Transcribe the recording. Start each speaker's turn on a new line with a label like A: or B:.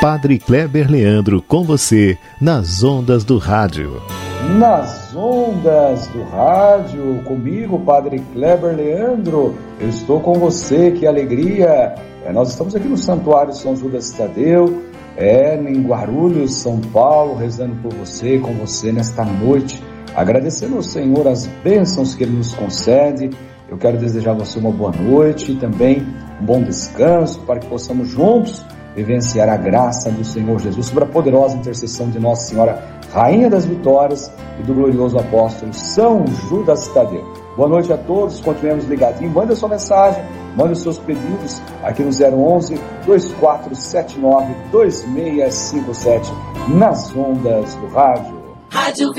A: Padre Kleber Leandro com você, nas ondas do rádio.
B: Nas ondas do rádio, comigo, Padre Kleber Leandro, eu estou com você, que alegria! Nós estamos aqui no Santuário São Judas Tadeu, em Guarulhos, São Paulo, rezando por você, com você nesta noite, agradecendo ao Senhor as bênçãos que Ele nos concede. Eu quero desejar a você uma boa noite e também um bom descanso, para que possamos juntos vivenciar a graça do Senhor Jesus, sobre a poderosa intercessão de Nossa Senhora, Rainha das Vitórias, e do glorioso apóstolo São Judas Tadeu. Boa noite a todos, continuemos ligadinhos, manda sua mensagem, manda os seus pedidos aqui no 011-2479-2657, nas ondas do rádio.